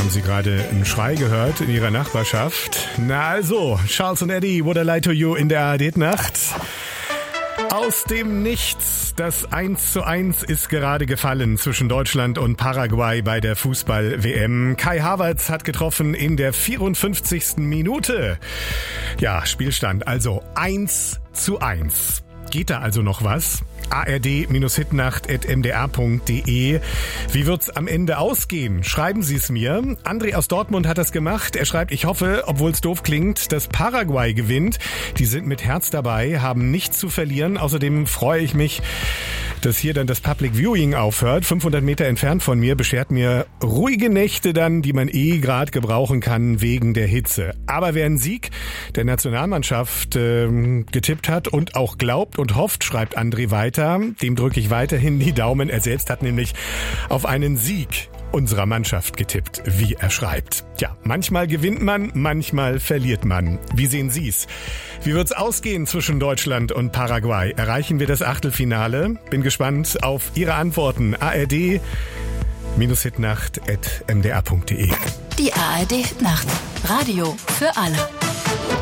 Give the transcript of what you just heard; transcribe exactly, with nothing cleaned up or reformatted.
Haben Sie gerade einen Schrei gehört in Ihrer Nachbarschaft? Na also, Charles und Eddie, What I Lie to You in der A R D-Nacht. Aus dem Nichts. Das eins zu eins ist gerade gefallen zwischen Deutschland und Paraguay bei der Fußball-W M. Kai Havertz hat getroffen in der vierundfünfzigsten Minute. Ja, Spielstand also eins zu eins. Geht da also noch was? A R D-Hitnacht at m d r punkt d e. Wie wird's am Ende ausgehen? Schreiben Sie es mir. André aus Dortmund hat das gemacht. Er schreibt, ich hoffe, obwohl es doof klingt, dass Paraguay gewinnt. Die sind mit Herz dabei, haben nichts zu verlieren. Außerdem freue ich mich, dass hier dann das Public Viewing aufhört. fünfhundert Meter entfernt von mir beschert mir ruhige Nächte dann, die man eh gerade gebrauchen kann wegen der Hitze. Aber wer einen Sieg der Nationalmannschaft äh, getippt hat und auch glaubt und hofft, schreibt André weiter, dem drücke ich weiterhin die Daumen. Er selbst hat nämlich auf einen Sieg unserer Mannschaft getippt, wie er schreibt. Ja, manchmal gewinnt man, manchmal verliert man. Wie sehen Sie's? Wie wird's ausgehen zwischen Deutschland und Paraguay? Erreichen wir das Achtelfinale? Bin gespannt auf Ihre Antworten. A R D-Hitnacht at m d r punkt d e. Die A R D-Hitnacht. Radio für alle.